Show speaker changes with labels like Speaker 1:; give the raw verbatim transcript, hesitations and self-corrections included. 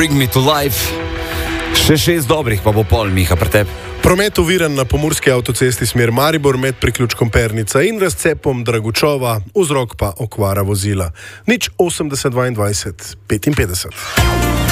Speaker 1: Bring Me to Life. Še šest dobrih, pa bo pol, Miha, pri tebi.
Speaker 2: Promet oviran na pomurski avtocesti smer Maribor med priključkom Pernica in razcepom Dragučova, vzrok pa okvara vozila. Nič osemdeset dvaindvajset petinpetdeset.